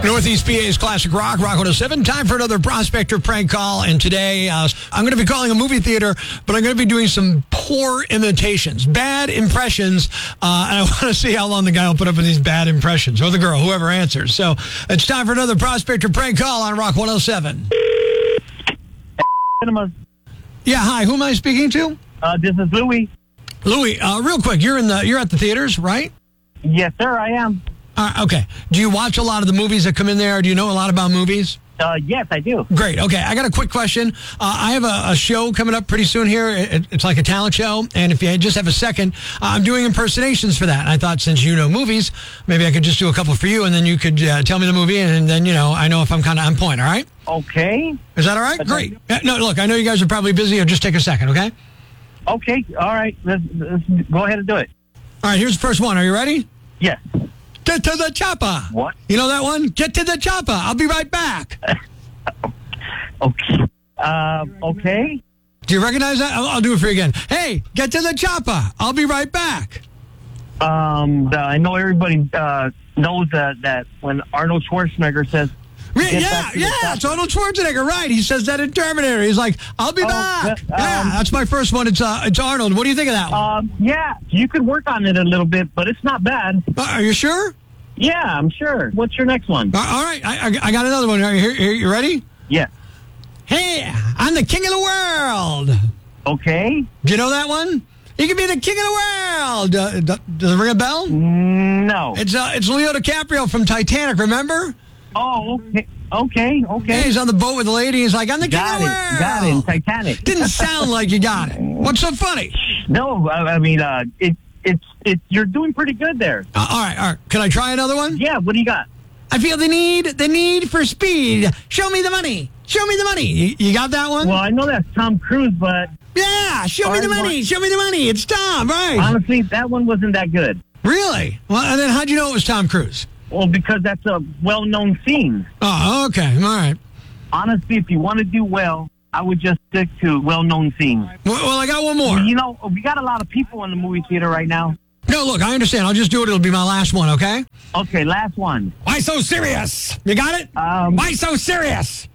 Northeast PA's Classic Rock 107. Time for another Prospector prank call. And today, I'm going to be calling a movie theater, but I'm going to be doing some poor imitations, bad impressions. And I want to see how long the guy will put up with these bad impressions, or the girl, whoever answers. So it's time for another Prospector prank call on Rock 107. Cinemas. Yeah, hi. Who am I speaking to? This is Louis. Louis, real quick, you're at the theaters, right? Yes, sir, I am. Okay. Do you watch a lot of the movies that come in there? Do you know a lot about movies? Yes, I do. Great. Okay. I got a quick question. I have a show coming up pretty soon here. It's like a talent show. And if you just have a second, I'm doing impersonations for that. And I thought since you know movies, maybe I could just do a couple for you, and then you could tell me the movie, and then, I know if I'm kind of on point. All right? Okay. Is that all right? Great. No, look, I know you guys are probably busy. I'll just take a second, okay? Okay. All right. Let's go ahead and do it. All right. Here's the first one. Are you ready? Yes. Get to the chopper. What? You know that one? Get to the chopper. I'll be right back. Okay. Okay. Do you recognize that? I'll do it for you again. Hey, get to the chopper. I'll be right back. I know everybody knows that when Arnold Schwarzenegger says, Yeah, it's Arnold Schwarzenegger, right? He says that in Terminator. He's like, I'll be back. That's my first one. It's Arnold. What do you think of that one? Yeah, you could work on it a little bit, but it's not bad. Are you sure? Yeah, I'm sure. What's your next one? All right, I got another one. Here, you ready? Yeah. Hey, I'm the king of the world. Okay. Do you know that one? You can be the king of the world. Does it ring a bell? No. It's Leo DiCaprio from Titanic, remember? Oh, okay. Yeah, he's on the boat with the lady. He's like, I'm the king of the world. Got it. Titanic. Didn't sound like you got it. What's so funny? No, I mean, you're doing pretty good there. All right. Can I try another one? Yeah, what do you got? I feel the need for speed. Show me the money. Show me the money. You got that one? Well, I know that's Tom Cruise, but... Yeah, show me the money. Show me the money. It's Tom, right? Honestly, that one wasn't that good. Really? Well, and then how'd you know it was Tom Cruise? Well, because that's a well-known scene. Oh, okay. All right. Honestly, if you want to do well, I would just stick to well-known scenes. Well, I got one more. We got a lot of people in the movie theater right now. No, look, I understand. I'll just do it. It'll be my last one, okay? Okay, last one. Why so serious? You got it? Why so serious?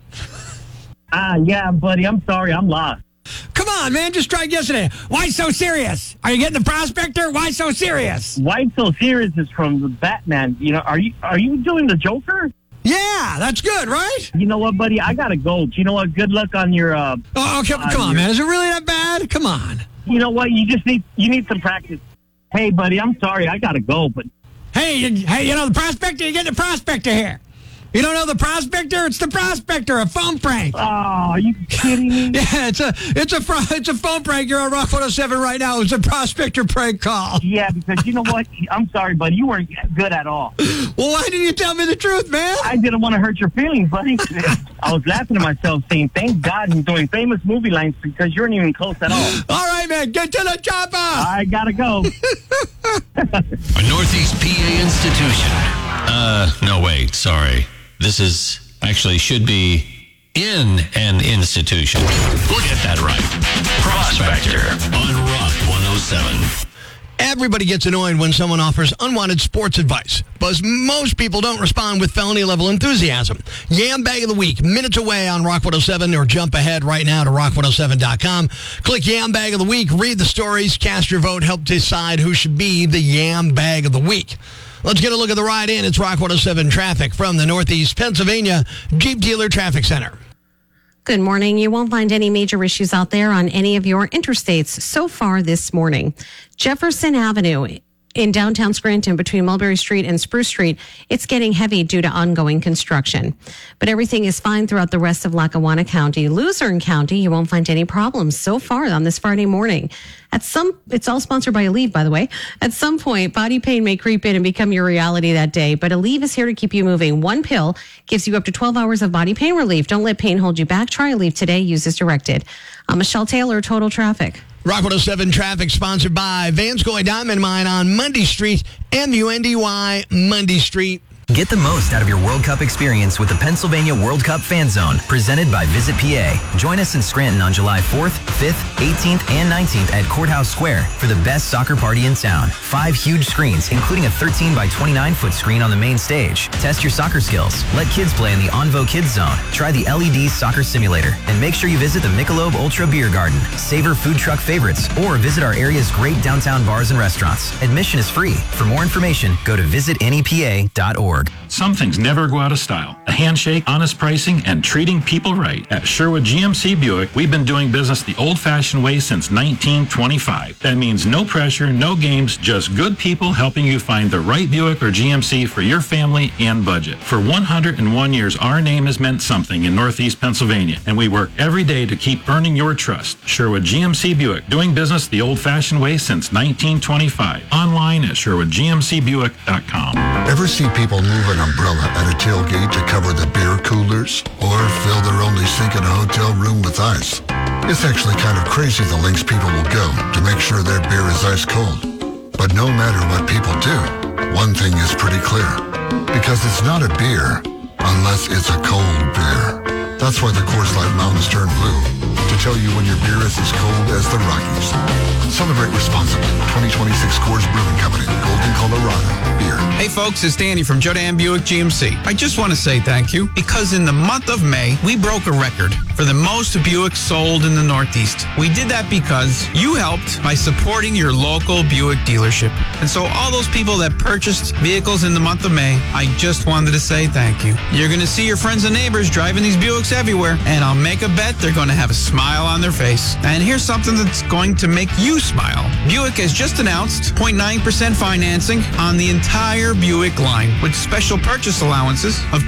Yeah, buddy, I'm sorry. I'm lost. Come on, man. Just tried yesterday. Why so serious? Are you getting the Prospector? Why so serious? Why so serious is from the Batman. Are you doing the Joker? Yeah, that's good, right? You know what, buddy? I gotta go. You know what? Good luck on your... come on, man. Is it really that bad? Come on. You know what? You need some practice. Hey, buddy, I'm sorry. I gotta go, but... Hey, the Prospector? You getting the Prospector here. You don't know the Prospector? It's the Prospector, a phone prank. Oh, are you kidding me? Yeah, it's a phone prank. You're on Rock 107 right now. It's a Prospector prank call. Yeah, because you know what? I'm sorry, buddy. You weren't good at all. Well, why didn't you tell me the truth, man? I didn't want to hurt your feelings, buddy. I was laughing to myself saying, thank God I'm doing famous movie lines because you weren't even close at all. All right, man. Get to the chopper. I gotta go. A Northeast PA institution. No, wait. Sorry. This should be in an institution. We'll get that right. Prospector on Rock 107. Everybody gets annoyed when someone offers unwanted sports advice, but most people don't respond with felony-level enthusiasm. Yam Bag of the Week, minutes away on Rock 107, or jump ahead right now to rock107.com. Click Yam Bag of the Week, read the stories, cast your vote, help decide who should be the Yam Bag of the Week. Let's get a look at the ride in. It's Rock 107 traffic from the Northeast Pennsylvania Jeep Dealer Traffic Center. Good morning. You won't find any major issues out there on any of your interstates so far this morning. Jefferson Avenue in downtown Scranton between Mulberry Street and Spruce Street, it's getting heavy due to ongoing construction. But everything is fine throughout the rest of Lackawanna County. Luzerne County, you won't find any problems so far on this Friday morning. It's all sponsored by Aleve, by the way. At some point, body pain may creep in and become your reality that day, but Aleve is here to keep you moving. One pill gives you up to 12 hours of body pain relief. Don't let pain hold you back. Try Aleve today. Use as directed. I'm Michelle Taylor, Total Traffic. Rock 107 traffic sponsored by Vanscoy Diamond Mine on Mundy Street, MUNDY Mundy Street. Get the most out of your World Cup experience with the Pennsylvania World Cup Fan Zone, presented by Visit PA. Join us in Scranton on July 4th, 5th, 18th, and 19th at Courthouse Square for the best soccer party in town. 5 huge screens, including a 13 by 29-foot screen on the main stage. Test your soccer skills. Let kids play in the Onvo Kids Zone. Try the LED Soccer Simulator. And make sure you visit the Michelob Ultra Beer Garden. Savor food truck favorites, or visit our area's great downtown bars and restaurants. Admission is free. For more information, go to visitnepa.org. Some things never go out of style. A handshake, honest pricing, and treating people right. At Sherwood GMC Buick, we've been doing business the old-fashioned way since 1925. That means no pressure, no games, just good people helping you find the right Buick or GMC for your family and budget. For 101 years, our name has meant something in Northeast Pennsylvania, and we work every day to keep earning your trust. Sherwood GMC Buick, doing business the old-fashioned way since 1925. Online at SherwoodGMCBuick.com. Ever see people move an umbrella at a tailgate to cover the beer coolers? Or fill their only sink in a hotel room with ice? It's actually kind of crazy the lengths people will go to make sure their beer is ice cold. But no matter what people do, one thing is pretty clear. Because it's not a beer unless it's a cold beer. That's why the Coors Light Mountains turn blue, to tell you when your beer is as cold as the Rockies. Celebrate responsibly. 2026 Coors Brewing Company, Golden, Colorado. Beer. Hey folks, it's Danny from Joe Dan Buick GMC. I just want to say thank you because in the month of May, we broke a record for the most Buicks sold in the Northeast. We did that because you helped by supporting your local Buick dealership. And so all those people that purchased vehicles in the month of May, I just wanted to say thank you. You're going to see your friends and neighbors driving these Buicks everywhere, and I'll make a bet they're going to have a smile on their face. And here's something that's going to make you smile. Buick has just announced 0.9% financing on the entire Buick line with special purchase allowances of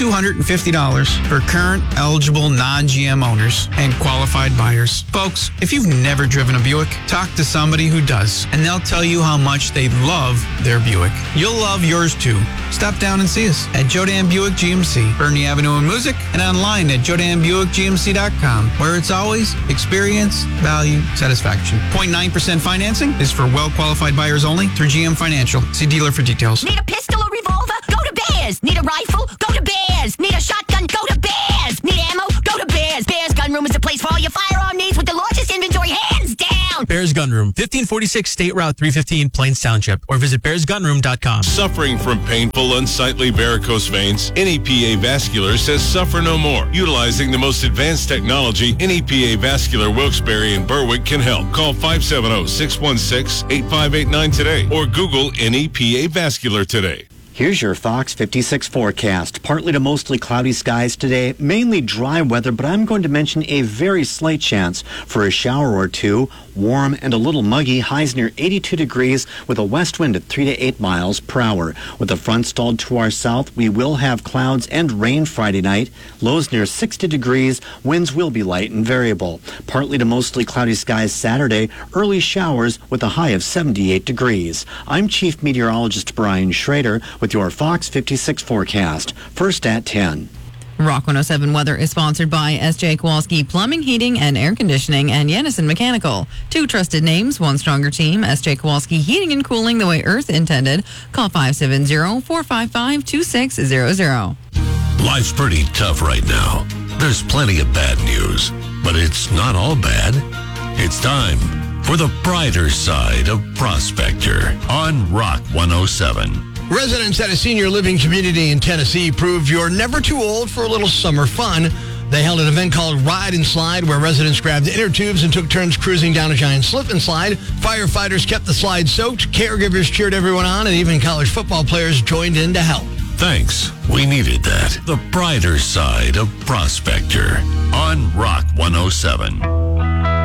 $2,250 for current eligible non-GM owners and qualified buyers. Folks, if you've never driven a Buick, talk to somebody who does, and they'll tell you how much they love their Buick. You'll love yours too. Stop down and see us at Joe Dan Buick GMC, Bernie Avenue in Music, and online at JoeDanBuickGMC.com, where it's always experience, value, satisfaction. 0.9% financing is for well-qualified buyers only through GM Financial. See dealer for details. Need a pistol or revolver? Go to Bears. Need a rifle? Go to Bears. Need a shotgun? Go to Bears. Need ammo? Go to Bears. Bears Gun Room is the place for all your firearm needs with the largest inventory, hands down. Bears Gun Room, 1546 State Route 315, Plains Township, or visit bearsgunroom.com. Suffering from painful, unsightly varicose veins? NEPA Vascular says suffer no more. Utilizing the most advanced technology, NEPA Vascular Wilkes-Barre and Berwick can help. Call 570-616-8589 today or Google NEPA Vascular today. Here's your Fox 56 forecast. Partly to mostly cloudy skies today, mainly dry weather, but I'm going to mention a very slight chance for a shower or two. Warm and a little muggy, highs near 82 degrees with a west wind at 3 to 8 miles per hour. With the front stalled to our south, we will have clouds and rain Friday night. Lows near 60 degrees, winds will be light and variable. Partly to mostly cloudy skies Saturday, early showers with a high of 78 degrees. I'm Chief Meteorologist Brian Schrader with your Fox 56 forecast. First at 10. Rock 107 weather is sponsored by S.J. Kowalski Plumbing, Heating, and Air Conditioning and Yennison Mechanical. 2 trusted names, 1 stronger team. S.J. Kowalski Heating and Cooling the way Earth intended. Call 570-455-2600. Life's pretty tough right now. There's plenty of bad news, but it's not all bad. It's time for the brighter side of Prospector on Rock 107. Residents at a senior living community in Tennessee proved you're never too old for a little summer fun. They held an event called Ride and Slide where residents grabbed inner tubes and took turns cruising down a giant slip and slide. Firefighters kept the slide soaked, caregivers cheered everyone on, and even college football players joined in to help. Thanks. We needed that. The brighter side of Prospector on Rock 107.